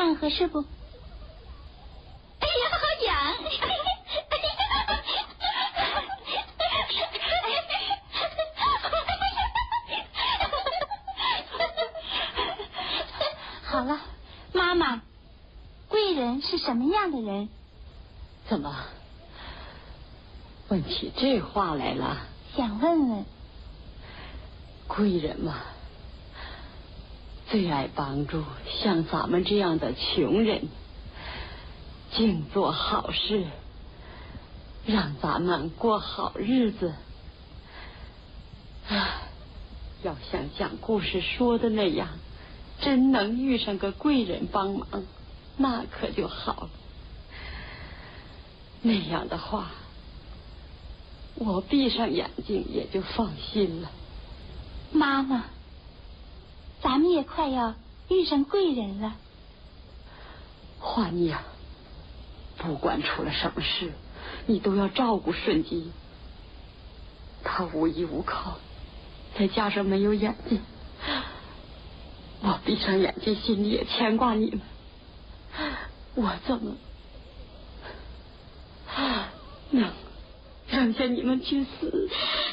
样合适不？哎呀，好痒！好了，妈妈，贵人是什么样的人？ 怎么问起这话来了？ 想问问。 贵人嘛，最爱帮助像咱们这样的穷人，净做好事，让咱们过好日子。要像讲故事说的那样，真能遇上个贵人帮忙，那可就好了。那样的话，我闭上眼睛也就放心了。 妈妈，咱们也快要遇上贵人了。 华妮呀，不管出了什么事，你都要照顾顺基。他无依无靠，再加上没有眼睛，我闭上眼睛心里也牵挂你们。我怎么能扔下你们去死？